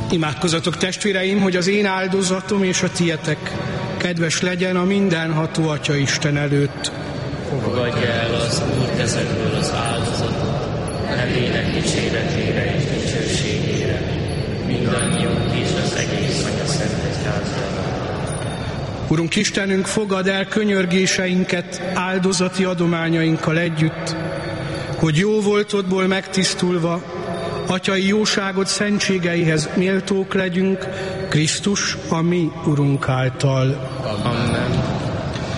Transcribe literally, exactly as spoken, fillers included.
Imádkozzatok, testvéreim, hogy az én áldozatom és a tietek kedves legyen a mindenható Atya Isten előtt. Fogadja el az Úr kezedből az áldozatot, nevének dicséretére és dicsőségére, mindannyiunk és az egész Anya Szent Egyházban. Urunk Istenünk, fogad el könyörgéseinket áldozati adományainkkal együtt, hogy jó voltodból megtisztulva, Atyai jóságod szentségeihez méltók legyünk, Krisztus, a mi Urunk által. Amen.